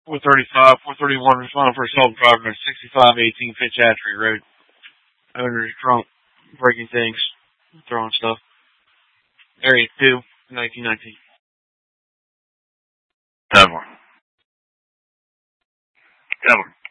435, 431, responding for assault driving on 6518 Fitzhatchery Road. Owner is drunk, breaking things, throwing stuff. Area 2, 1919. 10-1. 10-1.